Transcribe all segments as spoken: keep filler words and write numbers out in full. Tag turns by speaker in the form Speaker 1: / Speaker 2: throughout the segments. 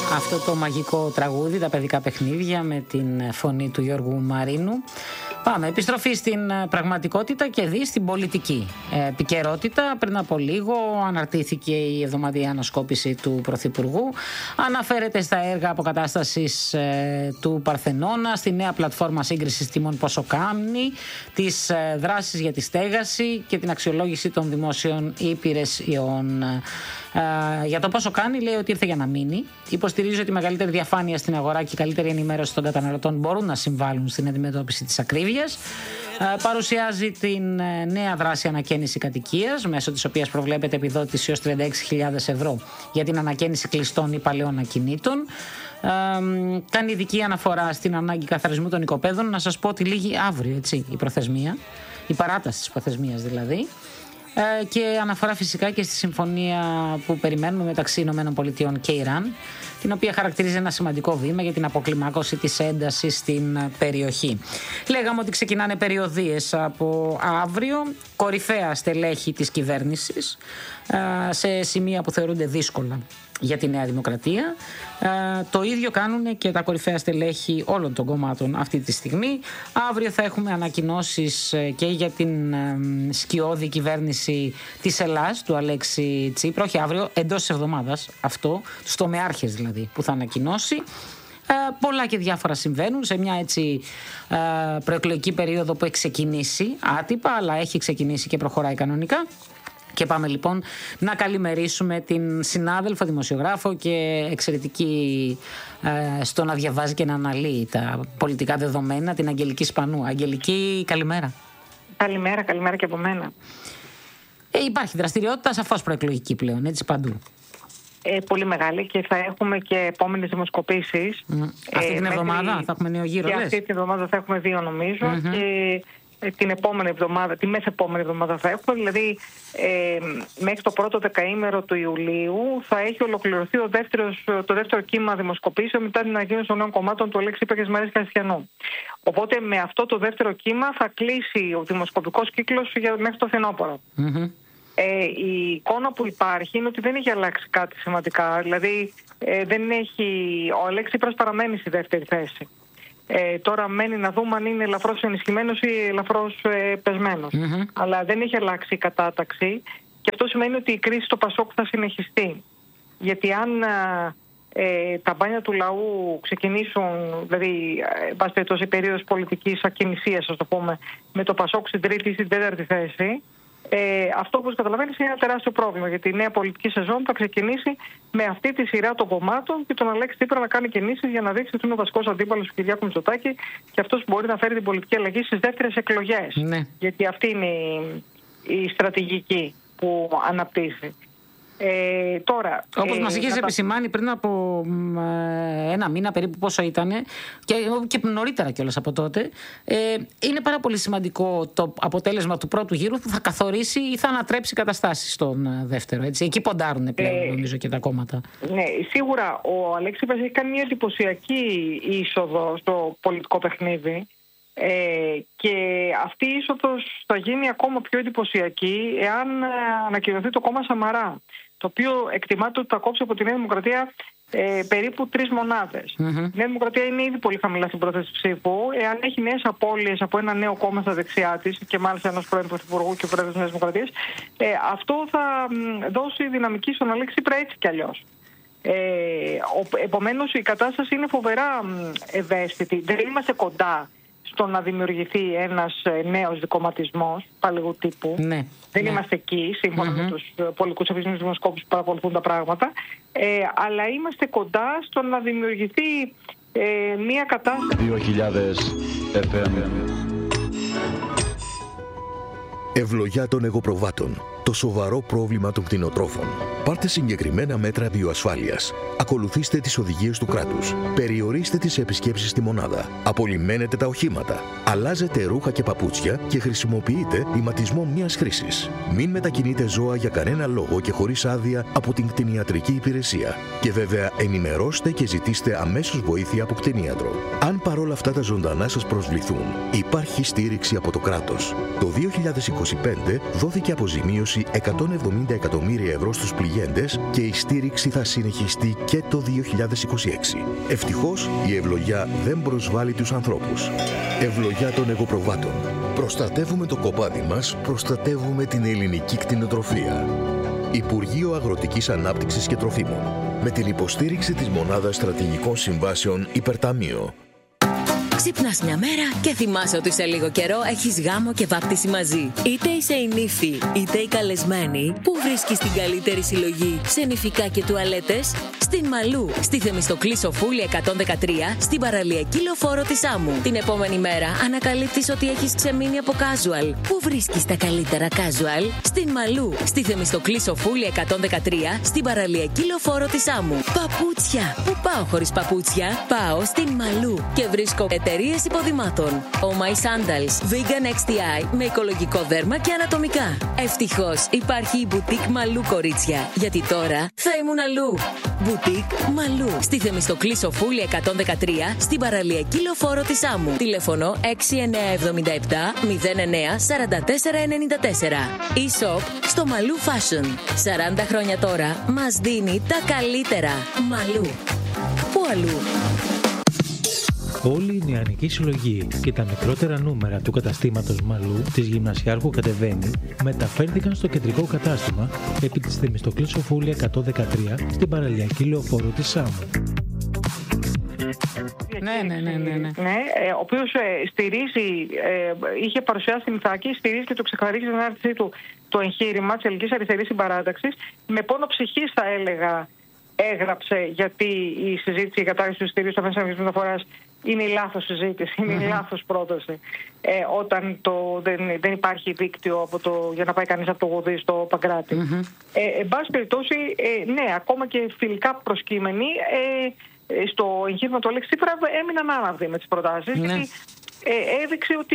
Speaker 1: αυτό το μαγικό τραγούδι, τα παιδικά παιχνίδια, με την φωνή του Γιώργου Μαρίνου. Πάμε, επιστροφή στην πραγματικότητα και δει στην πολιτική ε, επικαιρότητα. Πριν από λίγο αναρτήθηκε η εβδομαδιαία ανασκόπηση του Πρωθυπουργού. Αναφέρεται στα έργα αποκατάστασης ε, του Παρθενώνα, στη νέα πλατφόρμα σύγκρισης τιμών πόσο κάνει, τις ε, δράσεις για τη στέγαση και την αξιολόγηση των δημόσιων υπηρεσιών. Uh, για το πόσο κάνει, λέει ότι ήρθε για να μείνει. Υποστηρίζει ότι η μεγαλύτερη διαφάνεια στην αγορά και η καλύτερη ενημέρωση των καταναλωτών μπορούν να συμβάλλουν στην αντιμετώπιση της ακρίβειας. Uh, παρουσιάζει την uh, νέα δράση ανακαίνιση κατοικίας, μέσω της οποίας προβλέπεται επιδότηση έως τριάντα έξι χιλιάδες ευρώ για την ανακαίνιση κλειστών ή παλαιών ακινήτων. Uh, κάνει ειδική αναφορά στην ανάγκη καθαρισμού των οικοπαίδων. Να σας πω ότι λήγει αύριο, έτσι, η προθεσμία, η παράταση της προθεσμίας δηλαδή. Ε, και αναφορά φυσικά και στη συμφωνία που περιμένουμε μεταξύ Ηνωμένων Πολιτειών και Ιράν, την οποία χαρακτηρίζει ένα σημαντικό βήμα για την αποκλιμάκωση της έντασης στην περιοχή. Λέγαμε ότι ξεκινάνε περιοδίες από αύριο, κορυφαία στελέχη της κυβέρνησης, ε, σε σημεία που θεωρούνται δύσκολα για τη Νέα Δημοκρατία. Ε, το ίδιο κάνουν και τα κορυφαία στελέχη όλων των κομμάτων αυτή τη στιγμή. Αύριο θα έχουμε ανακοινώσεις και για την ε, σκιώδη κυβέρνηση της Ελλάς, του Αλέξη Τσίπρα. Όχι αύριο, εντός της εβδομάδας αυτό, τους τομεάρχες δηλαδή που θα ανακοινώσει. Ε, πολλά και διάφορα συμβαίνουν σε μια έτσι ε, προεκλογική περίοδο που έχει ξεκινήσει άτυπα, αλλά έχει ξεκινήσει και προχωράει κανονικά. Και πάμε λοιπόν να καλημερίσουμε την συνάδελφο, δημοσιογράφο και εξαιρετική ε, στο να διαβάζει και να αναλύει τα πολιτικά δεδομένα, την Αγγελική Σπανού. Αγγελική, καλημέρα.
Speaker 2: Καλημέρα, καλημέρα και από μένα.
Speaker 1: Ε, υπάρχει δραστηριότητα σαφώς προεκλογική πλέον, έτσι παντού.
Speaker 2: Ε, πολύ μεγάλη και θα έχουμε και επόμενες δημοσκοπήσεις.
Speaker 1: Mm. Αυτή την
Speaker 2: ε,
Speaker 1: εβδομάδα
Speaker 2: μέχρι...
Speaker 1: θα έχουμε νέο γύρο,
Speaker 2: και
Speaker 1: λες?
Speaker 2: αυτή την εβδομάδα θα έχουμε δύο νομίζω
Speaker 1: mm-hmm.
Speaker 2: και την επόμενη εβδομάδα, τη μεθεπόμενη εβδομάδα θα έχουμε, δηλαδή ε, μέχρι το πρώτο δεκαήμερο του Ιουλίου θα έχει ολοκληρωθεί ο δεύτερος, το δεύτερο κύμα δημοσκοπήσεων μετά την ανακοίνωση των νέων κομμάτων του Αλέξη Τσίπρα και της Μαρίας Κασιανού. Οπότε με αυτό το δεύτερο κύμα θα κλείσει ο δημοσκοπικός κύκλος για, μέχρι το φθινόπωρο.
Speaker 1: Mm-hmm.
Speaker 2: Ε, η εικόνα που υπάρχει είναι ότι δεν έχει αλλάξει κάτι σημαντικά. Δηλαδή ε, δεν έχει, ο Αλέξη Τσίπρας παραμένει στη δεύτερη θέση. Ε, τώρα μένει να δούμε αν είναι ελαφρώς ενισχυμένος ή ελαφρώς ε, πεσμένος. Mm-hmm. Αλλά δεν έχει αλλάξει η κατάταξη και αυτό σημαίνει ότι η κρίση στο Πασόκ θα συνεχιστεί. Γιατί αν ε, τα μπάνια του λαού ξεκινήσουν, δηλαδή βάστε τόσο η περίοδος πολιτικής ακινησίας, ας το πούμε, με το Πασόκ στην τρίτη ή στην τέταρτη θέση, Ε, αυτό, όπως καταλαβαίνεις, είναι ένα τεράστιο πρόβλημα. Γιατί η νέα πολιτική σεζόν θα ξεκινήσει με αυτή τη σειρά των κομμάτων και τον Αλέξη Τσίπρα να κάνει κινήσεις για να δείξει ότι είναι ο βασικός αντίπαλος του Κυριάκου Μητσοτάκη και αυτός μπορεί να φέρει την πολιτική αλλαγή στις δεύτερες εκλογές. Ναι. Γιατί αυτή είναι η, η στρατηγική που αναπτύσσει. Ε, τώρα,
Speaker 1: όπως
Speaker 2: ε,
Speaker 1: μας είχες
Speaker 2: κατα...
Speaker 1: επισημάνει πριν από ε, ένα μήνα περίπου πόσο ήτανε και, και νωρίτερα κιόλας από τότε, ε, είναι πάρα πολύ σημαντικό το αποτέλεσμα του πρώτου γύρου που θα καθορίσει ή θα ανατρέψει καταστάσεις στον δεύτερο. Έτσι. Εκεί ποντάρουν πλέον ε, νομίζω και τα κόμματα.
Speaker 2: Ναι, σίγουρα ο Αλέξης Τσίπρας έχει κάνει μια εντυπωσιακή είσοδο στο πολιτικό παιχνίδι. Ε, και αυτή η είσοδος θα γίνει ακόμα πιο εντυπωσιακή εάν ε, ανακοινωθεί το κόμμα Σαμαρά, το οποίο εκτιμάται ότι θα κόψει από τη Νέα Δημοκρατία ε, περίπου τρεις μονάδες. Mm-hmm. Η Νέα Δημοκρατία είναι ήδη πολύ χαμηλά στην πρόθεση ψήφου. Εάν έχει νέες απώλειες από ένα νέο κόμμα στα δεξιά της και μάλιστα ενός πρώην Πρωθυπουργού και πρόεδρος της Νέας Δημοκρατίας, ε, αυτό θα δώσει δυναμική στον Αλέξη Τσίπρα έτσι κι αλλιώς. Ε, επομένως η κατάσταση είναι φοβερά ευαίσθητη. Δεν είμαστε κοντά στο να δημιουργηθεί ένας νέος δικομματισμός παλαιού τύπου. Ναι, δεν ναι. είμαστε εκεί, σύμφωνα mm-hmm. με τους πολιτικούς επιστήμονες δημοσκόπους που παρακολουθούν τα πράγματα. Ε, αλλά είμαστε κοντά στο να δημιουργηθεί ε, μια κατάσταση...
Speaker 3: δύο χιλιάδες εφ εμ.
Speaker 4: Ευλογιά των εγωπροβάτων. Το σοβαρό πρόβλημα των κτηνοτρόφων. Πάρτε συγκεκριμένα μέτρα βιοασφάλειας. Ακολουθήστε τις οδηγίες του κράτους. Περιορίστε τις επισκέψεις στη μονάδα. Απολυμμένετε τα οχήματα. Αλλάζετε ρούχα και παπούτσια και χρησιμοποιείτε ηματισμό μιας χρήσης. Μην μετακινείτε ζώα για κανένα λόγο και χωρίς άδεια από την κτηνιατρική υπηρεσία. Και βέβαια ενημερώστε και ζητήστε αμέσως βοήθεια από κτηνίατρο. Αν παρόλα αυτά τα ζωντανά σας προσβληθούν, υπάρχει στήριξη από το κράτος. Το δύο χιλιάδες είκοσι πέντε δόθηκε αποζημίωση δώσει εκατόν εβδομήντα εκατομμύρια ευρώ στους πληγέντες και η στήριξη θα συνεχιστεί και το δύο χιλιάδες είκοσι έξι. Ευτυχώς, η ευλογιά δεν προσβάλλει τους ανθρώπους. Ευλογιά των εγωπροβάτων. Προστατεύουμε το κοπάδι μας, προστατεύουμε την ελληνική κτηνοτροφία. Υπουργείο Αγροτικής Ανάπτυξης και Τροφίμων. Με την υποστήριξη της Μονάδας Στρατηγικών Συμβάσεων Υπερταμείο.
Speaker 5: Ξυπνάς μια μέρα και θυμάσαι ότι σε λίγο καιρό έχεις γάμο και βάπτιση μαζί. Είτε είσαι η νύφη, είτε η καλεσμένη, που βρίσκεις την καλύτερη συλλογή σε νηφικά και τουαλέτες? Στην Μαλού, στη Θεμιστοκλή Σοφούλη εκατόν δεκατρία, στην παραλιακή λεωφόρο της Άμμου. Την επόμενη μέρα ανακαλύπτεις ότι έχεις ξεμείνει από casual. Πού βρίσκεις τα καλύτερα casual? Στην Μαλού, στη Θεμιστοκλή Σοφούλη εκατόν δεκατρία, στην παραλιακή λεωφόρο της Άμμου. Παπούτσια. Πού πάω χωρίς παπούτσια? Πάω στην Μαλού και βρίσκω εταιρείες υποδημάτων. Oh My Sandals, Vegan εξ τι άι με οικολογικό δέρμα και ανατομικά. Ευτυχώς υπάρχει η Boutique Μαλού, κορίτσια, γιατί τώρα θα ήμουν αλλού. Boutique Μαλού, στη Θεμιστοκλή Σοφούλη εκατόν δεκατρία, στην παραλιακή λεωφόρο της Άμμου. Τηλέφωνο έξι εννιά εβδομήντα επτά μηδέν εννιά σαράντα τέσσερα ενενήντα τέσσερα. E-shop στο Μαλού Fashion. σαράντα χρόνια τώρα μας δίνει τα καλύτερα. Μαλού. Πού αλλού?
Speaker 6: Όλη η νεανική συλλογή και τα μικρότερα νούμερα του καταστήματος Μαλού της Γυμνασιάρχου Κατεβαίνει μεταφέρθηκαν στο κεντρικό κατάστημα επί της Θεμιστοκλής Σοφούλη εκατόν δεκατρία στην παραλιακή λεωφόρο της Σάμμου.
Speaker 1: Ναι, ναι, ναι, ναι, ναι.
Speaker 2: ναι ε, ο οποίος ε, στηρίζει, ε, είχε παρουσιάσει στην Ιθάκη, στηρίζει και το ξεκαθαρίζει στην ανάρτησή του το εγχείρημα της Ελληνικής Αριστερής Συμπαράταξης. Με πόνο ψυχής, θα έλεγα, έγραψε, γιατί η συζήτηση για κατάργηση του εισιτηρίου στα μέσα μεταφοράς είναι η λάθος συζήτηση, είναι mm-hmm. η λάθος πρόταση. Ε, όταν το, δεν, δεν υπάρχει δίκτυο από το, για να πάει κανείς από το Γουδί στο Παγκράτη. Mm-hmm. Ε, εν πάση περιπτώσει, ε, ναι, ακόμα και φιλικά προσκύμενοι, ε, στο εγχείρημα του Αλέξη Τσίπρα έμειναν άναυδοι με τις προτάσεις. Mm-hmm. Γιατί ε, έδειξε ότι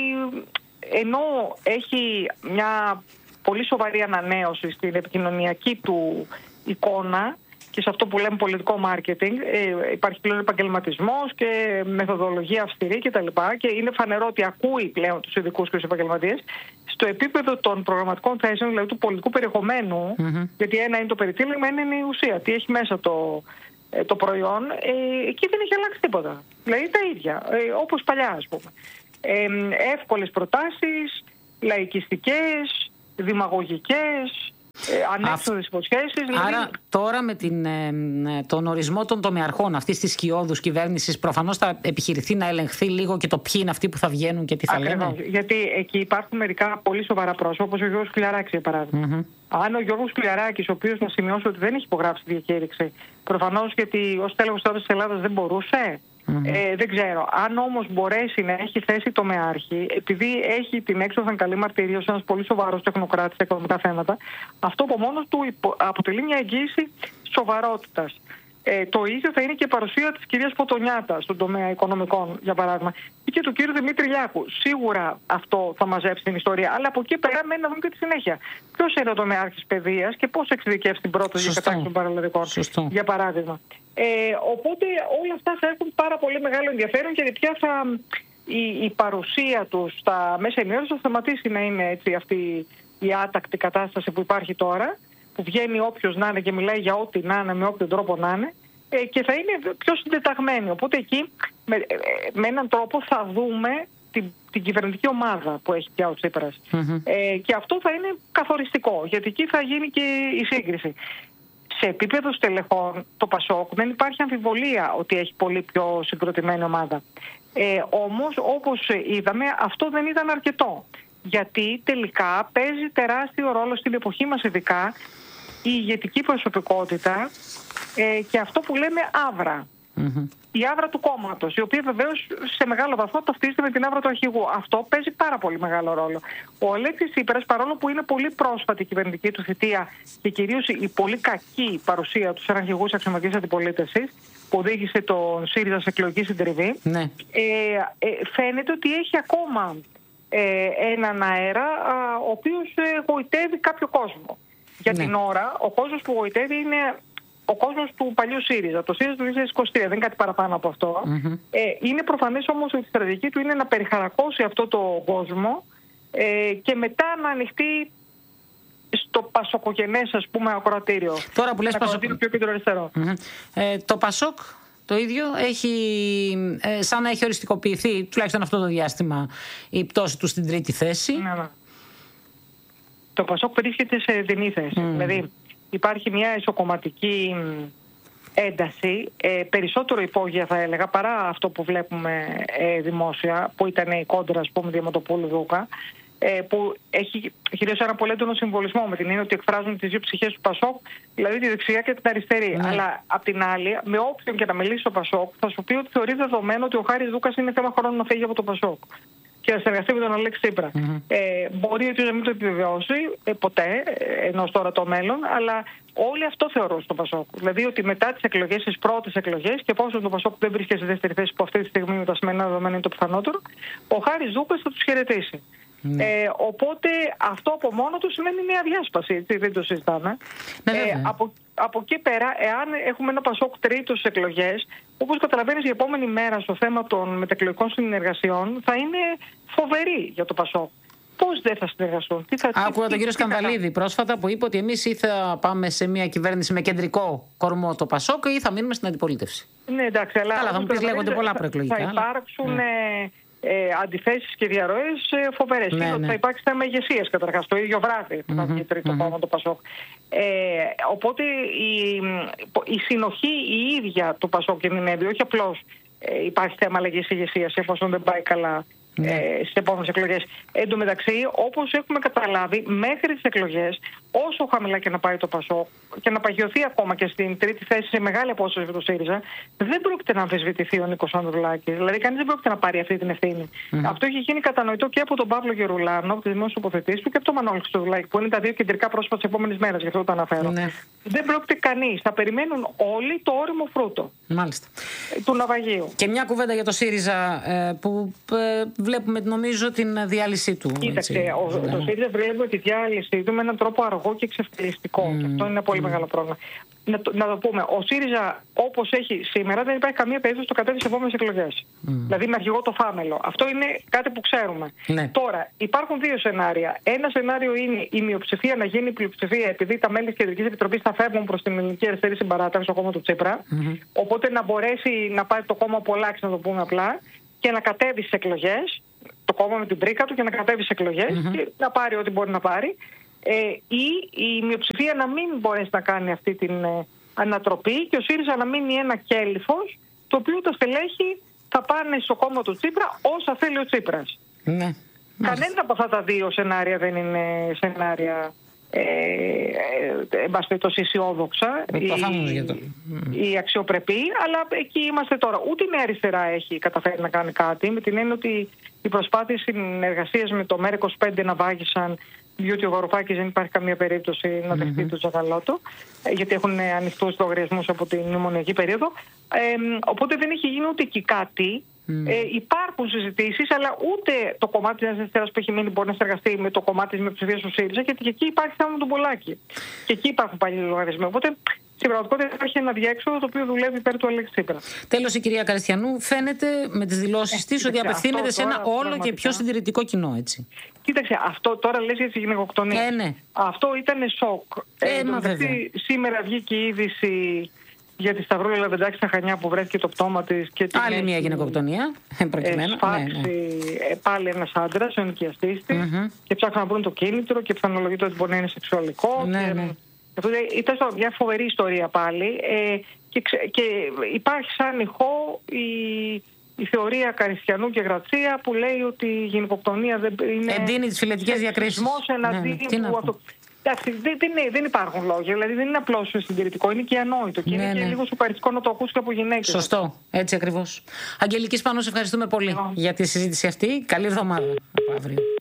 Speaker 2: ενώ έχει μια πολύ σοβαρή ανανέωση στην επικοινωνιακή του εικόνα και σε αυτό που λέμε πολιτικό μάρκετινγκ, ε, υπάρχει πλέον επαγγελματισμός και μεθοδολογία αυστηρή κτλ. Και είναι φανερό ότι ακούει πλέον τους ειδικούς και τους επαγγελματίες. Στο επίπεδο των προγραμματικών θέσεων, δηλαδή του πολιτικού περιεχομένου, mm-hmm. γιατί ένα είναι το περιτύλιγμα, ένα είναι η ουσία, τι έχει μέσα το, ε, το προϊόν, ε, εκεί δεν έχει αλλάξει τίποτα. Δηλαδή τα ίδια, ε, όπως παλιά, ας πούμε. Ε, εύκολες προτάσεις, λαϊκιστικές, δημαγωγικές, Ε, ανέξοδες υποσχέσεις.
Speaker 1: Άρα
Speaker 2: δηλαδή...
Speaker 1: τώρα με την, ε, τον ορισμό των τομεαρχών αυτής της σκιώδους κυβέρνησης προφανώς θα επιχειρηθεί να ελεγχθεί λίγο και το ποιοι είναι αυτοί που θα βγαίνουν και τι θα Ακριβώς, λένε.
Speaker 2: Γιατί εκεί υπάρχουν μερικά πολύ σοβαρά πρόσωπα, όπως ο Γιώργος Κουλιαράκης για παράδειγμα. Mm-hmm. Αν ο Γιώργος Κουλιαράκης, ο οποίος, να σημειώσω ότι δεν έχει υπογράψει τη διακήρυξη, προφανώς γιατί ως τέλος της Ελλάδας δεν μπορούσε. Mm-hmm. Ε, δεν ξέρω. Αν όμως μπορέσει να έχει θέση τομεάρχη, επειδή έχει την έξοδαν καλή μαρτυρία ως ένας πολύ σοβαρός τεχνοκράτης σε οικονομικά θέματα, αυτό από μόνος του υπο, αποτελεί μια εγγύηση σοβαρότητας. Ε, το ίδιο θα είναι και η παρουσία της κυρίας Ποτονιάτα στον τομέα οικονομικών, για παράδειγμα, ή και του κύριου Δημήτρη Λιάκου. Σίγουρα αυτό θα μαζέψει την ιστορία, αλλά από εκεί πέρα μένει να δούμε και τη συνέχεια. Ποιος είναι ο τομεάρχης παιδείας και πώς εξειδικεύσει την πρόταση για κατάργηση των παραλλαδικών, για παράδειγμα. Ε, οπότε όλα αυτά θα έχουν πάρα πολύ μεγάλο ενδιαφέρον και πια θα, η, η παρουσία τους στα μέσα ενημέρωσης θα σταματήσει να είναι έτσι αυτή η άτακτη κατάσταση που υπάρχει τώρα, που βγαίνει όποιος να είναι και μιλάει για ό,τι να είναι, με όποιο τρόπο να είναι, ε, και θα είναι πιο συντεταγμένη. Οπότε εκεί με, ε, με έναν τρόπο θα δούμε την, την κυβερνητική ομάδα που έχει πια ο Τσίπρας. Mm-hmm. Ε, και αυτό θα είναι καθοριστικό, γιατί εκεί θα γίνει και η σύγκριση. Σε επίπεδο στελεχών, το Πασόκ δεν υπάρχει αμφιβολία ότι έχει πολύ πιο συγκροτημένη ομάδα. Ε, όμως, όπως είδαμε, αυτό δεν ήταν αρκετό. Γιατί τελικά παίζει τεράστιο ρόλο στην εποχή μας, ειδικά η ηγετική προσωπικότητα ε, και αυτό που λέμε άβρα. Mm-hmm. Η άβρα του κόμματος, η οποία βεβαίως σε μεγάλο βαθμό ταυτίζεται με την άβρα του αρχηγού. Αυτό παίζει πάρα πολύ μεγάλο ρόλο. Ο Αλέξης Τσίπρας, παρόλο που είναι πολύ πρόσφατη η κυβερνητική του θητεία και κυρίως η πολύ κακή παρουσία του σαν αρχηγού της αξιωματικής αντιπολίτευσης, που οδήγησε τον ΣΥΡΙΖΑ σε εκλογική συντριβή, ναι. ε, ε, φαίνεται ότι έχει ακόμα ε, έναν αέρα α, ο οποίος ε, γοητεύει κάποιο κόσμο. Για ναι. την ώρα, ο κόσμος που γοητεύει είναι ο κόσμος του παλιού ΣΥΡΙΖΑ, το ΣΥΡΙΖΑ του δύο χιλιάδες είκοσι τρία, δεν είναι κάτι παραπάνω από αυτό. Mm-hmm. Ε, είναι προφανές όμως ότι η στρατηγική του είναι να περιχαρακώσει αυτό το κόσμο ε, και μετά να ανοιχτεί στο πασοκογενές, ας πούμε, ακροατήριο.
Speaker 1: Τώρα που λες Πασοκ...
Speaker 2: πιο κεντροαριστερό.
Speaker 1: Mm-hmm. Ε, το Πασόκ το ίδιο έχει, ε, σαν να έχει οριστικοποιηθεί, τουλάχιστον αυτό το διάστημα, η πτώση του στην τρίτη θέση.
Speaker 2: Ναι, ναι. Το Πασόκ βρίσκεται σε δινή θέση. Mm. Δηλαδή υπάρχει μια ισοκομματική ένταση, ε, περισσότερο υπόγεια θα έλεγα, παρά αυτό που βλέπουμε ε, δημόσια, που ήταν η κόντρα, ας πούμε, Διαμαντοπούλου-Δούκα, ε, που έχει κυρίως ένα πολύ έντονο συμβολισμό, με την έννοια ότι εκφράζουν τις δύο ψυχές του Πασόκ, δηλαδή τη δεξιά και την αριστερή. Mm. Αλλά απ' την άλλη, με όποιον και να μιλήσει στο Πασόκ, θα σου πει ότι θεωρεί δεδομένο ότι ο Χάρης Δούκας είναι θέμα χρόνου να φύγει από το Πασόκ και να συνεργαστεί με τον Αλέξη Τσίπρα. Mm-hmm. Ε, μπορεί ότι να μην το επιβεβαιώσει ε, ποτέ, ε, ενώ τώρα το μέλλον, αλλά όλοι αυτό θεωρούν στο Πασόκ. Δηλαδή ότι μετά τις εκλογές, τις πρώτες εκλογές, και εφόσον το Πασόκ δεν βρίσκεται σε δεύτερη θέση, που αυτή τη στιγμή με τα σημερινά δεδομένα είναι το πιθανότερο, ο Χάρης Δούκας θα τους χαιρετήσει. Mm. Ε, οπότε αυτό από μόνο του σημαίνει μια διάσπαση, έτσι, δεν το συζητάμε. Mm. Ε, από, από εκεί πέρα, εάν έχουμε ένα Πασόκ τρίτο στις εκλογές, όπως καταλαβαίνεις, η επόμενη μέρα στο θέμα των μετεκλογικών συνεργασιών θα είναι φοβερή για το Πασόκ. Πώς δεν θα συνεργαστούν, τι θα...
Speaker 1: Άκουγα τον κύριο Σκανδαλίδη πρόσφατα που είπε ότι εμείς ή θα πάμε σε μια κυβέρνηση με κεντρικό κορμό το Πασόκ ή θα μείνουμε στην αντιπολίτευση.
Speaker 2: Ναι, εντάξει, αλλά...
Speaker 1: Καλά, θα μου πεις, λέγονται πολλά προεκλογικά.
Speaker 2: Θα υπάρξουν... Ναι. Ε, αντιθέσεις και διαρροές ε, φοβερές. Ναι, ναι. Θα υπάρξει θέμα ηγεσίας καταρχάς, το ίδιο βράδυ που θα βγει τρίτο κόμμα το Πασόκ. Ε, οπότε η, η συνοχή η ίδια του Πασόκ και την όχι απλώς ε, υπάρχει θέμα αλλαγής ηγεσίας εφόσον δεν πάει καλά mm. ε, στις επόμενες εκλογές. Εν τω μεταξύ, όπως έχουμε καταλάβει, μέχρι τις εκλογές, όσο χαμηλά και να πάει το Πασόκ και να παγιωθεί ακόμα και στην τρίτη θέση σε μεγάλη απόσταση με το ΣΥΡΙΖΑ, δεν πρόκειται να αμφισβητηθεί ο Νίκος Ανδρουλάκης. Δηλαδή, κανείς δεν πρόκειται να πάρει αυτή την ευθύνη. Mm. Αυτό έχει γίνει κατανοητό και από τον Παύλο Γερουλάνο, από τη δημόσια τοποθετήση του, και από τον Μανώλη Χρυστοδουλάκη, που είναι τα δύο κεντρικά πρόσωπα της επόμενης μέρας, γι' αυτό το αναφέρω. Mm. Δεν πρόκειται κανείς. Θα περιμένουν όλοι το όριμο φρούτο.
Speaker 1: Μάλιστα.
Speaker 2: Του ναυαγίου.
Speaker 1: Και μια κουβέντα για το ΣΥΡΙΖΑ ε, που ε, βλέπουμε, νομίζω, την διάλυσή του.
Speaker 2: Κοίταξε, ο, το ΣΥΡΙΖΑ βλέπουμε τη διάλυσή του με έναν τρόπο αργό και εξευτελιστικό. Mm. Και αυτό είναι ένα πολύ mm. μεγάλο πρόβλημα. Να το, να το πούμε, ο ΣΥΡΙΖΑ όπως έχει σήμερα δεν υπάρχει καμία περίπτωση το κατέβει στις επόμενες εκλογές. Mm. Δηλαδή με αρχηγό το Φάμελο. Αυτό είναι κάτι που ξέρουμε. Mm. Τώρα, υπάρχουν δύο σενάρια. Ένα σενάριο είναι η μειοψηφία να γίνει πλειοψηφία επειδή τα μέλη της Κεντρικής Επιτροπής θα φεύγουν προς την Ελληνική Αριστερή Συμπαράταξη στο κόμμα του Τσίπρα. Mm-hmm. Οπότε να μπορέσει να πάρει το κόμμα από αλλάξει, να το πούμε απλά, και να κατέβει στις εκλογές, το κόμμα με την πρίκα του, και να κατέβει στις εκλογές mm-hmm. και να πάρει ό,τι μπορεί να πάρει. Ε, ή η μειοψηφία να μην μπορέσει να κάνει αυτή την ε, ανατροπή και ο ΣΥΡΙΖΑ να μείνει ένα κέλυφος, το οποίο τα στελέχη θα πάνε στο κόμμα του Τσίπρα όσα θέλει ο Τσίπρας. Ναι. Κανένα από αυτά τα δύο σενάρια δεν είναι σενάρια ε, ε, τόσο αισιόδοξα ή, ή αξιοπρεπή, αλλά εκεί είμαστε τώρα. Ούτε η αριστερά έχει καταφέρει να κάνει κάτι, με την έννοια ότι οι προσπάθειες συνεργασίας με το ΜΕΡ είκοσι πέντε να βάγισαν, διότι ο Βαρουφάκης δεν υπάρχει καμία περίπτωση να δεχτεί mm-hmm. το Τζαγαλώτο, γιατί έχουν ανοιχτούς λογαριασμούς από την μνημονιακή περίοδο. Ε, οπότε δεν έχει γίνει ούτε εκεί κάτι. Mm. Ε, υπάρχουν συζητήσεις, αλλά ούτε το κομμάτι της αριστεράς που έχει μείνει μπορεί να συνεργαστεί με το κομμάτι της μειοψηφίας του ΣΥΡΙΖΑ, γιατί και εκεί υπάρχει θέμα με τον Πολάκη. Και εκεί υπάρχουν παλιοί λογαριασμοί. Οπότε στην πραγματικότητα υπάρχει ένα διέξοδο το οποίο δουλεύει υπέρ του Αλέξη Τσίπρα.
Speaker 1: Τέλος, η κυρία Καριστιανού φαίνεται με τις δηλώσεις ε, της ότι απευθύνεται σε ένα όλο πραγματικά και πιο συντηρητικό κοινό, έτσι.
Speaker 2: Κοίταξε, αυτό τώρα λες για τη γυναικοκτονία.
Speaker 1: Ε, ναι.
Speaker 2: Αυτό ήταν σοκ.
Speaker 1: Ε, ε, μα
Speaker 2: σήμερα βγήκε η είδηση για τη Σταυρούλα Λαβεντάκη στα Χανιά που βρέθηκε το πτώμα της. Και
Speaker 1: άλλη μια γυναικοκτονία. Προκειμένου.
Speaker 2: Σφάξει ναι, ναι. πάλι ένας άντρας, ο ενοικιαστής της, mm-hmm. και ψάχνουν να βρουν το κίνητρο και πιθανολογείται ότι μπορεί να είναι σεξουαλικό.
Speaker 1: Ναι,
Speaker 2: και...
Speaker 1: ναι.
Speaker 2: Αυτό ήταν μια φοβερή ιστορία πάλι. Ε, και, και υπάρχει σαν ηχό η, η θεωρία Καριστιανού και Γρατσία που λέει ότι η γυναικοκτονία δεν είναι.
Speaker 1: Εντείνει τις φυλετικές διακρίσεις.
Speaker 2: Εναντίον ναι, του αυτο... Εντάξει, δεν, δεν, δεν υπάρχουν λόγια, δηλαδή δεν είναι απλώς συντηρητικό, είναι και ανόητο και ναι, είναι ναι. και λίγο σουπαριστικό να το ακούσει και από γυναίκες.
Speaker 1: Σωστό, έτσι ακριβώς. Αγγελική Σπάνο, σε ευχαριστούμε πολύ yeah. για τη συζήτηση αυτή. Καλή εβδομάδα από αύριο.